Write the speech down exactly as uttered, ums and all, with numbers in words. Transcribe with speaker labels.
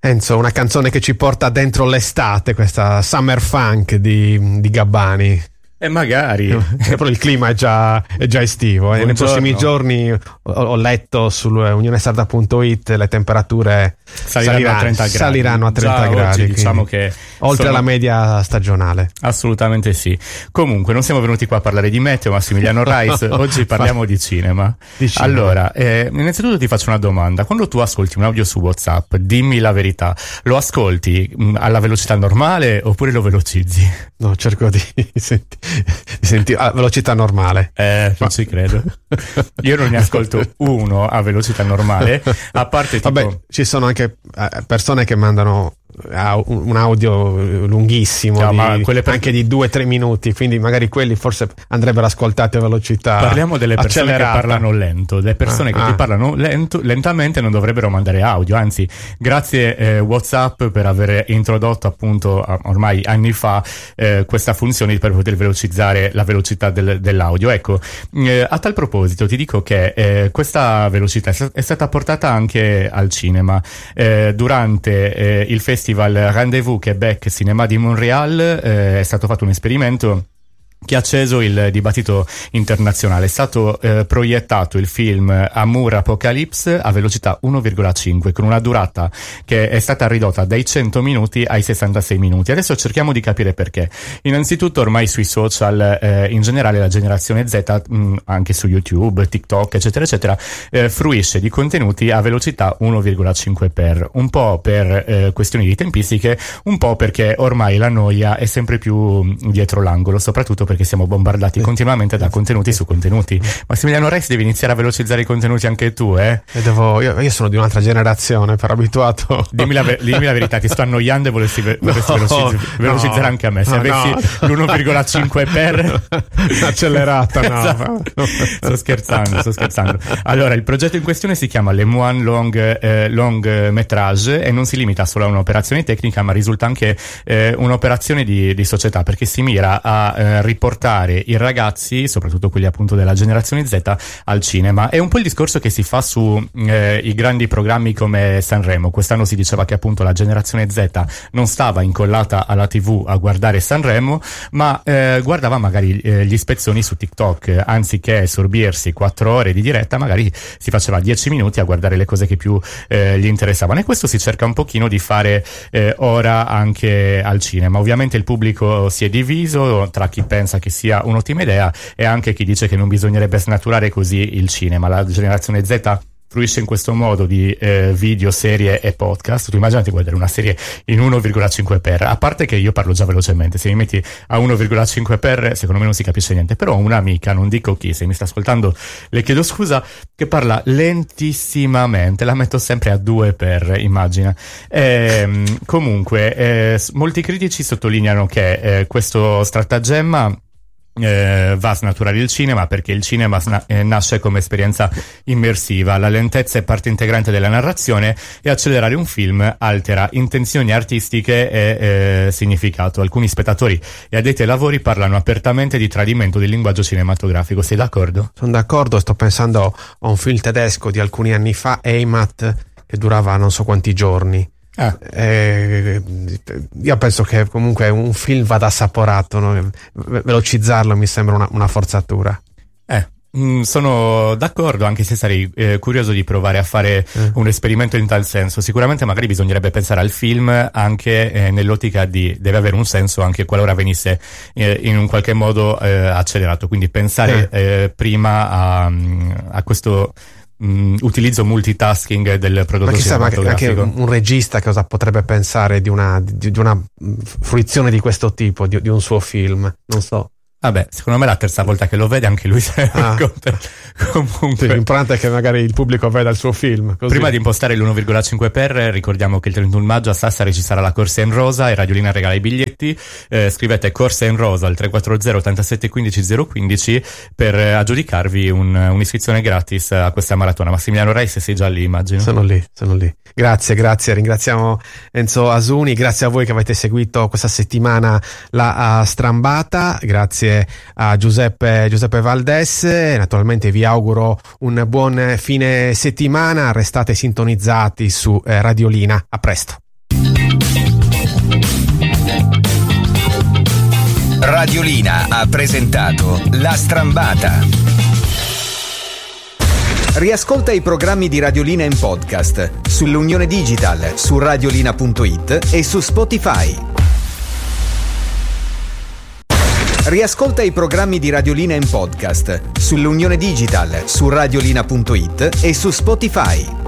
Speaker 1: Enzo, una canzone che ci porta dentro l'estate, questa Summer Funk di, di Gabbani.
Speaker 2: E magari
Speaker 1: però il clima è già, è già estivo, eh. Nei prossimi giorni ho, ho letto su unione sarda punto it le temperature
Speaker 2: saliranno,
Speaker 1: salirà,
Speaker 2: a trenta gradi.
Speaker 1: Saliranno a trenta
Speaker 2: già
Speaker 1: gradi,
Speaker 2: oggi, diciamo che
Speaker 1: oltre
Speaker 2: sono...
Speaker 1: la media stagionale.
Speaker 2: Assolutamente sì. Comunque non siamo venuti qua a parlare di meteo, Massimiliano Rais. Oggi parliamo di cinema.
Speaker 1: di cinema.
Speaker 2: Allora, eh, innanzitutto ti faccio una domanda: quando tu ascolti un audio su WhatsApp, dimmi la verità, lo ascolti mh, alla velocità normale oppure lo velocizzi?
Speaker 1: No, cerco di senti, di sentire a velocità normale.
Speaker 2: Eh, non ci credo. Io non ne ascolto uno a velocità normale, a parte tipo...
Speaker 1: Vabbè, ci sono anche persone che mandano un audio lunghissimo,
Speaker 2: no,
Speaker 1: di,
Speaker 2: ma quelle per...
Speaker 1: anche di due o tre minuti, quindi magari quelli forse andrebbero ascoltati a velocità.
Speaker 2: Parliamo delle persone
Speaker 1: accelerata.
Speaker 2: Che parlano lento, le persone ah, che
Speaker 1: ah.
Speaker 2: ti parlano lento, lentamente non dovrebbero mandare audio, anzi grazie eh, WhatsApp per aver introdotto appunto ormai anni fa eh, questa funzione per poter velocizzare la velocità del, dell'audio. Ecco, eh, a tal proposito ti dico che eh, questa velocità è stata portata anche al cinema eh, durante eh, il festival Rendezvous Québec Cinéma di Montréal. Eh, è stato fatto un esperimento che ha acceso il dibattito internazionale. È stato eh, proiettato il film Amour Apocalypse a velocità uno virgola cinque, con una durata che è stata ridotta dai cento minuti ai sessantasei minuti. Adesso cerchiamo di capire perché. Innanzitutto ormai sui social, eh, in generale la generazione Z, mh, anche su YouTube, TikTok, eccetera, eccetera, eh, fruisce di contenuti a velocità uno virgola cinque per, un po' per eh, questioni di tempistiche, un po' perché ormai la noia è sempre più dietro l'angolo, soprattutto perché siamo bombardati continuamente da contenuti su contenuti. Massimiliano Reis, devi iniziare a velocizzare i contenuti anche tu, eh?
Speaker 1: E devo, io, io sono di un'altra generazione, per abituato.
Speaker 2: Dimmi la, dimmi la verità, ti sto annoiando e vorresti, vorresti
Speaker 1: no,
Speaker 2: velocizz- velocizzare
Speaker 1: no,
Speaker 2: anche a me. Se
Speaker 1: no,
Speaker 2: avessi
Speaker 1: no.
Speaker 2: l'uno virgola cinque per
Speaker 1: accelerata, no.
Speaker 2: Esatto. Sto scherzando, sto scherzando. Allora, il progetto in questione si chiama Le Moine Long, eh, Long Métrage e non si limita solo a un'operazione tecnica, ma risulta anche eh, un'operazione di, di società, perché si mira a eh, riportare i ragazzi, soprattutto quelli appunto della generazione Z, al cinema. È un po' il discorso che si fa su eh, i grandi programmi come Sanremo. Quest'anno si diceva che appunto la generazione Z non stava incollata alla tivù a guardare Sanremo, ma eh, guardava magari eh, gli spezzoni su TikTok. Anziché sorbirsi quattro ore di diretta, magari si faceva dieci minuti a guardare le cose che più eh, gli interessavano, e questo si cerca un pochino di fare eh, ora anche al cinema. Ovviamente il pubblico si è diviso tra chi pensa che sia un'ottima idea e anche chi dice che non bisognerebbe snaturare così il cinema. La generazione Z fruisce in questo modo di eh, video, serie e podcast. Tu immaginati guardare una serie in uno virgola cinque per, a parte che io parlo già velocemente, se mi metti a uno virgola cinque per secondo me non si capisce niente. Però ho un'amica, non dico chi, se mi sta ascoltando le chiedo scusa, che parla lentissimamente, la metto sempre a due per, immagina. E, comunque eh, molti critici sottolineano che eh, questo stratagemma Eh, va a snaturare il cinema, perché il cinema sna- eh, nasce come esperienza immersiva. La lentezza è parte integrante della narrazione e accelerare un film altera intenzioni artistiche e eh, significato. Alcuni spettatori e addetti ai lavori parlano apertamente di tradimento del linguaggio cinematografico. Sei d'accordo?
Speaker 1: Sono d'accordo, sto pensando a un film tedesco di alcuni anni fa, Heimat, che durava non so quanti giorni.
Speaker 2: Ah.
Speaker 1: Eh, io penso che comunque un film vada assaporato, no? Velocizzarlo mi sembra una, una forzatura.
Speaker 2: Eh, mh, sono d'accordo, anche se sarei eh, curioso di provare a fare eh. un esperimento in tal senso. Sicuramente magari bisognerebbe pensare al film anche eh, nell'ottica di deve avere un senso anche qualora venisse eh, in un qualche modo eh, accelerato, quindi pensare eh. Eh, prima a, a questo Mm, utilizzo multitasking del prodotto
Speaker 1: ma chissà,
Speaker 2: cinematografico.
Speaker 1: Ma anche un regista cosa potrebbe pensare di una, di, di una fruizione di questo tipo, di, di un suo film, non so.
Speaker 2: Vabbè, secondo me è la terza volta che lo vede, anche lui se
Speaker 1: ah.
Speaker 2: comunque
Speaker 1: sì, l'importante è che magari il pubblico veda il suo film così.
Speaker 2: Prima di impostare l'uno virgola cinque per, ricordiamo che il trentuno maggio a Sassari ci sarà la Corsa in Rosa e Radiolina regala i biglietti. Eh, scrivete Corsa in Rosa al tre quattro zero ottantasette quindici zero quindici per eh, aggiudicarvi un, un'iscrizione gratis a questa maratona. Massimiliano Reis, sei già lì, immagino.
Speaker 1: Sono lì, sono lì. Grazie, grazie, ringraziamo Enzo Asuni, grazie a voi che avete seguito questa settimana la uh, Strambata, grazie a Giuseppe, Giuseppe Valdes, e naturalmente vi auguro un buon fine settimana, restate sintonizzati su eh, Radiolina, a presto.
Speaker 3: Radiolina ha presentato La Strambata. Riascolta i programmi di Radiolina in podcast sull'Unione Digital, su radiolina punto it e su Spotify. Riascolta i programmi di Radiolina in podcast sull'Unione Digital, su radiolina punto it e su Spotify.